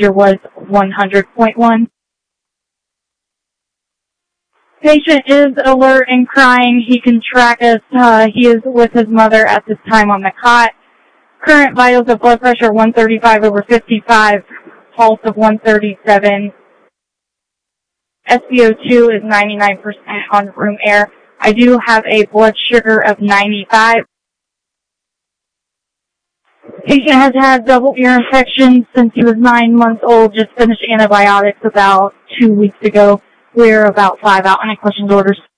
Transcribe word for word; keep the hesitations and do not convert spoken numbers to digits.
seizure was one hundred point one. Patient is alert and crying. He can track us. Uh, he is with his mother at this time on the cot. Current vitals of blood pressure one thirty-five over fifty-five, pulse of one thirty-seven. S p O two is ninety-nine percent on room air. I do have a blood sugar of ninety-five. Patient has had double ear infection since he was nine months old. Just finished antibiotics about two weeks ago. We're about five out. Any questions, orders?